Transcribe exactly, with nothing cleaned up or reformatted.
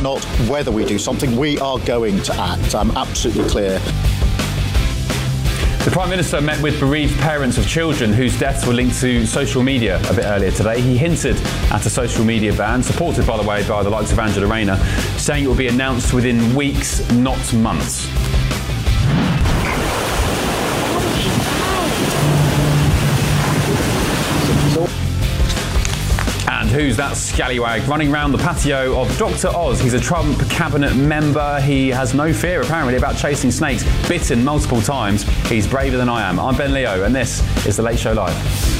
not whether we do something. We are going to act. I'm absolutely clear. The Prime Minister met with bereaved parents of children whose deaths were linked to social media a bit earlier today. He hinted at a social media ban, supported, by the way, by the likes of Angela Rayner, saying it will be announced within weeks, not months. And who's that scallywag running around the patio of Doctor Oz? He's a Trump cabinet member. He has no fear, apparently, about chasing snakes. Bitten multiple times. He's braver than I am. I'm Ben Leo, and this is The Late Show Live.